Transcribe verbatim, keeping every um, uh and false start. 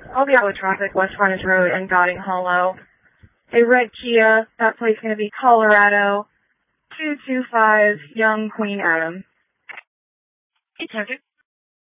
I'll be out with traffic, West Frontage Road and Godding Hollow. A red Kia, that plate's going to be Colorado, two two five, Young Queen Adam. Hey, Tucker.